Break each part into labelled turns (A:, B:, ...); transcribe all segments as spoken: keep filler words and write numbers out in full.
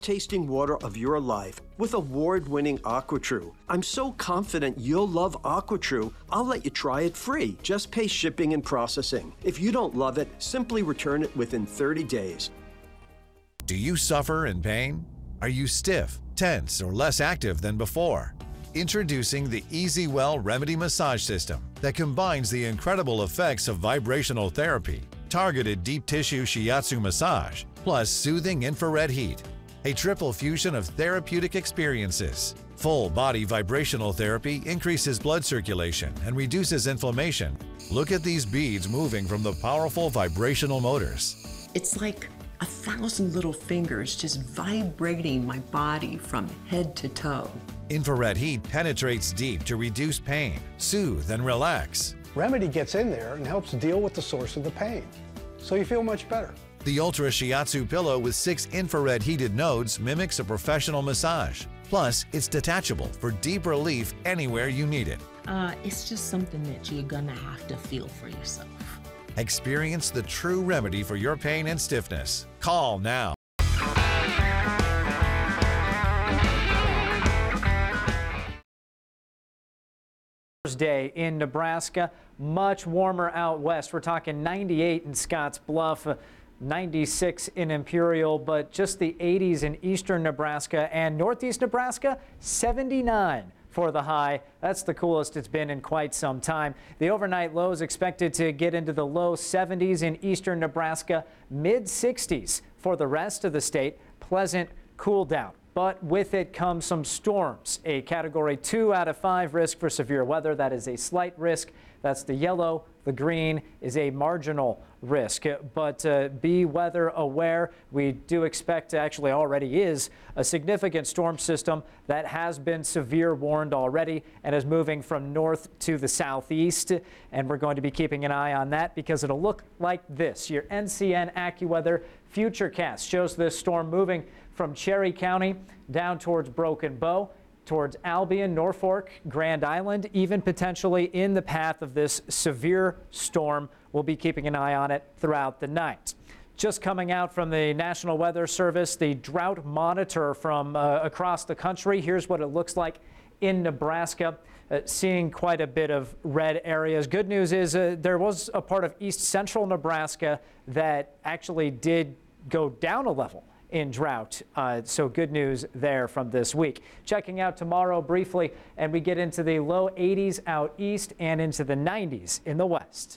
A: tasting water of your life with award-winning AquaTrue. I'm so confident you'll love AquaTrue, I'll let you try it free. Just pay shipping and processing. If you don't love it, simply return it within thirty days.
B: Do you suffer in pain? Are you stiff, tense, or less active than before? Introducing the EasyWell Remedy Massage System that combines the incredible effects of vibrational therapy, targeted deep tissue shiatsu massage, plus soothing infrared heat. A triple fusion of therapeutic experiences. Full body vibrational therapy increases blood circulation and reduces inflammation. Look at these beads moving from the powerful vibrational motors.
C: It's like a thousand little fingers just vibrating my body from head to toe.
B: Infrared heat penetrates deep to reduce pain, soothe, and relax.
D: Remedy gets in there and helps deal with the source of the pain, so you feel much better.
B: The Ultra Shiatsu pillow with six infrared heated nodes mimics a professional massage. Plus, it's detachable for deep relief anywhere you need it.
E: Uh, it's just something that you're gonna have to feel for yourself.
B: Experience the true remedy for your pain and stiffness. Call now.
F: Day in Nebraska, much warmer out west. We're talking ninety-eight in Scotts Bluff, ninety-six in Imperial, but just the eighties in eastern Nebraska and northeast Nebraska, seventy-nine for the high. That's the coolest it's been in quite some time. The overnight low is expected to get into the low seventies in eastern Nebraska, mid sixties for the rest of the state. Pleasant cool down. But with it comes some storms. A category two out of five risk for severe weather. That is a slight risk. That's the yellow. The green is a marginal risk. But uh, be weather aware. We do expect, actually already is, a significant storm system that has been severe warned already and is moving from north to the southeast. And we're going to be keeping an eye on that because it'll look like this. Your N C N AccuWeather Futurecast shows this storm moving from Cherry County down towards Broken Bow, towards Albion, Norfolk, Grand Island, even potentially in the path of this severe storm. We'll be keeping an eye on it throughout the night. Just coming out from the National Weather Service, the drought monitor from uh, across the country. Here's what it looks like in Nebraska. Uh, seeing quite a bit of red areas. Good news is uh, there was a part of east central Nebraska that actually did go down a level in drought. Uh, so good news there from this week. Checking out tomorrow briefly, and we get into the low eighties out east and into the nineties in the west.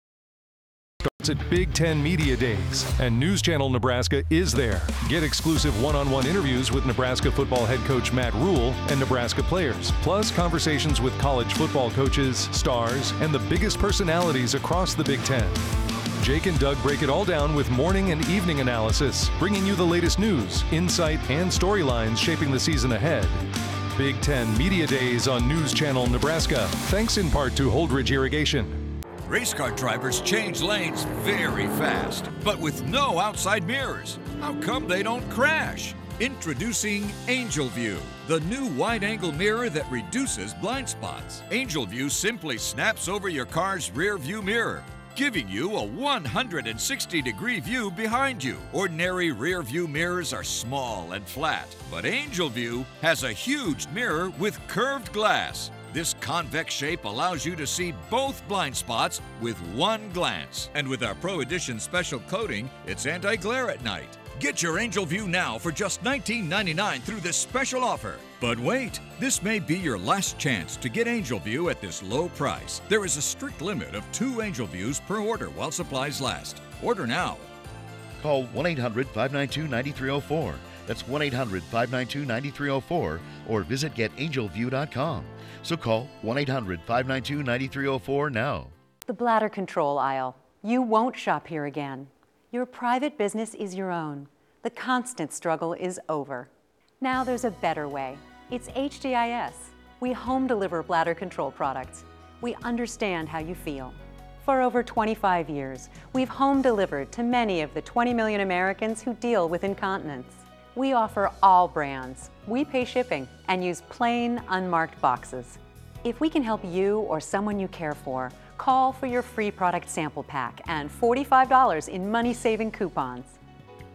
G: Starts at Big Ten Media Days, and News Channel Nebraska is there. Get exclusive one-on-one interviews with Nebraska football head coach Matt Rule and Nebraska players, plus conversations with college football coaches, stars, and the biggest personalities across the Big Ten. Jake and Doug break it all down with morning and evening analysis, bringing you the latest news, insight, and storylines shaping the season ahead. Big Ten Media Days on News Channel Nebraska, thanks in part to Holdridge Irrigation.
H: Race car drivers change lanes very fast, but with no outside mirrors. How come they don't crash? Introducing Angel View, the new wide-angle mirror that reduces blind spots. Angel View simply snaps over your car's rear view mirror, giving you a one hundred sixty degree view behind you. Ordinary rear view mirrors are small and flat, but Angel View has a huge mirror with curved glass. This convex shape allows you to see both blind spots with one glance. And with our Pro Edition special coating, it's anti-glare at night. Get your Angel View now for just nineteen ninety-nine through this special offer. But wait, this may be your last chance to get Angel View at this low price. There is a strict limit of two Angel Views per order while supplies last. Order now.
I: Call one eight hundred, five nine two, nine three zero four. That's one eight hundred, five nine two, nine three zero four or visit get angel view dot com. So call one eight hundred, five nine two, nine three zero four now.
J: The bladder control aisle. You won't shop here again. Your private business is your own. The constant struggle is over. Now there's a better way. It's H D I S. We home deliver bladder control products. We understand how you feel. For over twenty-five years, we've home delivered to many of the twenty million Americans who deal with incontinence. We offer all brands. We pay shipping and use plain, unmarked boxes. If we can help you or someone you care for, call for your free product sample pack and forty-five dollars in money-saving coupons.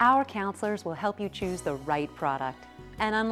J: Our counselors will help you choose the right product. And unlike